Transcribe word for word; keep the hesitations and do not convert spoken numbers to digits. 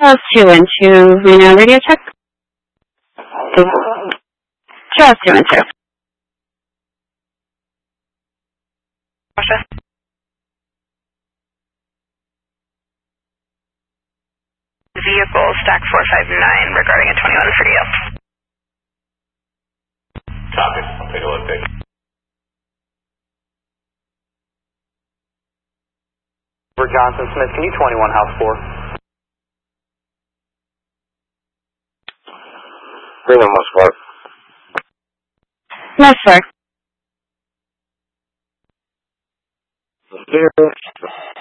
Charles two and two, Reno radio check. Charles two and two. Russia. Vehicle stack four five nine regarding a twenty-one for you. Copy. I'll take a look. Take. For Johnson Smith, can you twenty-one house four? Reno must work. Yes, sir. Here.